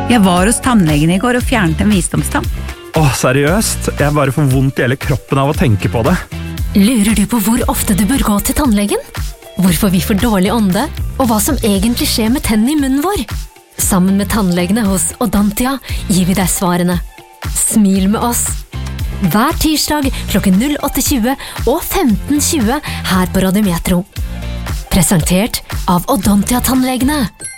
Jeg var hos tannlegen I går og fjernet en visdomstann. Seriøst? Jeg bare får vondt I hele kroppen av å tenke på det. Lurer du på hvor ofte du bør gå til tannlegen? Hvorfor vi får dårlig ånde? Og hva som egentlig skjer med tennene I munnen vår? Sammen med tannlegene hos Odontia gir vi deg svarene. Smil med oss! Hver tirsdag klokken 08:20 og 15:20 her på Radio Metro. Presentert av Odontia-tannlegene.